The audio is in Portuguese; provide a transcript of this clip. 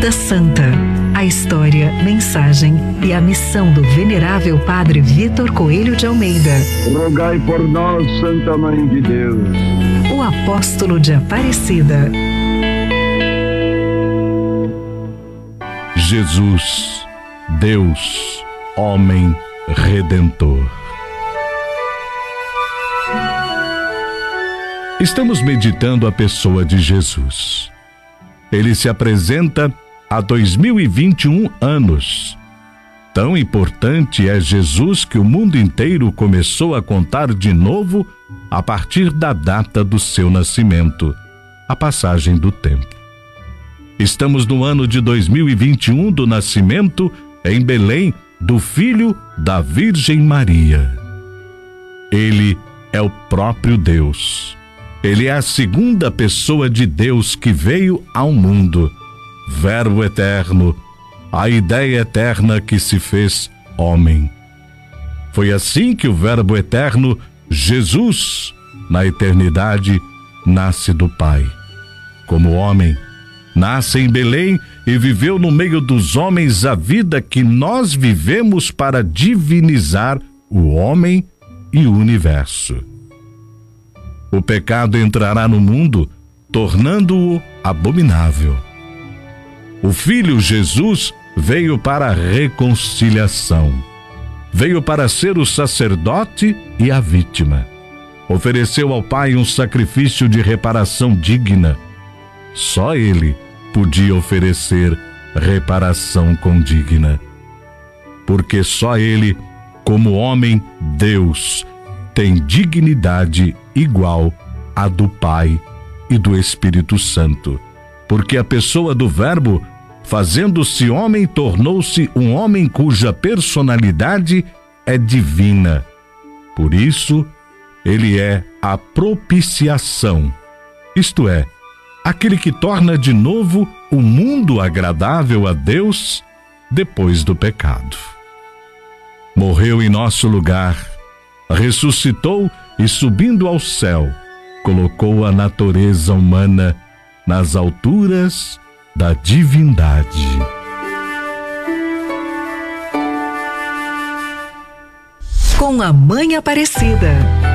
Vida Santa. A história, mensagem e a missão do venerável Padre Vitor Coelho de Almeida. Rogai por nós, Santa Mãe de Deus. O apóstolo de Aparecida. Jesus, Deus, homem, Redentor. Estamos meditando a pessoa de Jesus. Ele se apresenta há 2021 anos. Tão importante é Jesus que o mundo inteiro começou a contar de novo a partir da data do seu nascimento, a passagem do tempo. Estamos no ano de 2021 do nascimento em Belém do Filho da Virgem Maria. Ele é o próprio Deus. Ele é a segunda pessoa de Deus que veio ao mundo, Verbo eterno, a ideia eterna que se fez homem. Foi assim que o Verbo eterno, Jesus, na eternidade, nasce do Pai. Como homem, nasce em Belém e viveu no meio dos homens a vida que nós vivemos para divinizar o homem e o universo. O pecado entrará no mundo, tornando-o abominável. O Filho Jesus veio para a reconciliação. Veio para ser o sacerdote e a vítima. Ofereceu ao Pai um sacrifício de reparação digna. Só Ele podia oferecer reparação condigna. Porque só Ele, como homem, Deus, tem dignidade igual à do Pai e do Espírito Santo. Porque a pessoa do Verbo, fazendo-se homem, tornou-se um homem cuja personalidade é divina. Por isso, ele é a propiciação, isto é, aquele que torna de novo o mundo agradável a Deus depois do pecado. Morreu em nosso lugar, ressuscitou e, subindo ao céu, colocou a natureza humana nas alturas da divindade. Com a Mãe Aparecida.